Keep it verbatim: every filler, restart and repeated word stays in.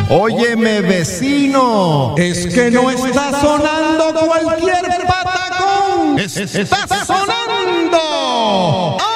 Óyeme, vecino, es que no está sonando cualquier patacón. Está sonando